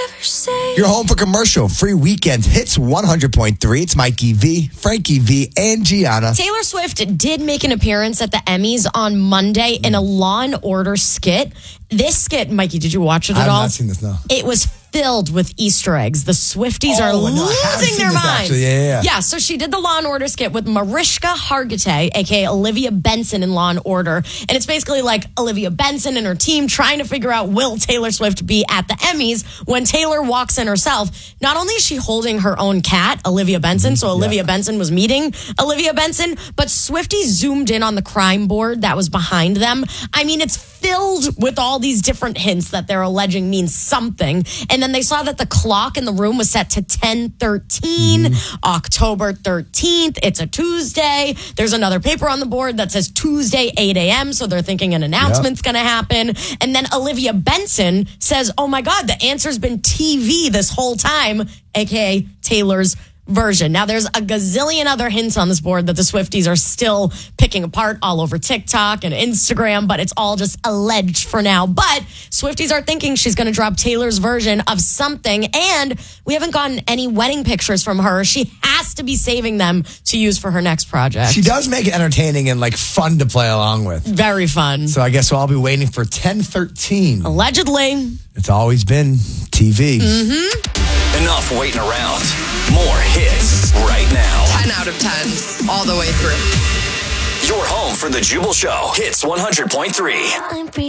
You're home for commercial free weekend hits 100.3. It's Mikey V, Frankie V, and Gianna. Taylor Swift did make an appearance at the Emmys on Monday in a Law & Order skit. This skit, Mikey, did you watch it at all? I have not seen this, no. It was filled with Easter eggs. The Swifties are losing their minds. Yeah, so she did the Law & Order skit with Mariska Hargitay, a.k.a. Olivia Benson in Law & Order. And it's basically like Olivia Benson and her team trying to figure out, will Taylor Swift be at the Emmys when Taylor walks in herself? Not only is she holding her own cat, Olivia Benson, so Olivia Benson was meeting Olivia Benson, but Swifties zoomed in on the crime board that was behind them. I mean, it's filled with all these different hints that they're alleging means something. And then they saw that the clock in the room was set to 10:13, October 13th. It's a Tuesday. There's another paper on the board that says Tuesday, 8 a.m. So they're thinking an announcement's going to happen. And then Olivia Benson says, oh my God, the answer's been TV this whole time, aka Taylor's version. Now, there's a gazillion other hints on this board that the Swifties are still picking apart all over TikTok and Instagram, but it's all just alleged for now. But Swifties are thinking she's going to drop Taylor's version of something, and we haven't gotten any wedding pictures from her. She has to be saving them to use for her next project. She does make it entertaining and like fun to play along with. Very fun. So I guess I'll be waiting for 10:13. Allegedly. It's always been TV. Enough waiting around. More hits right now. 10 out of 10, all the way through. You're home for the Jubal Show. Hits 100.3.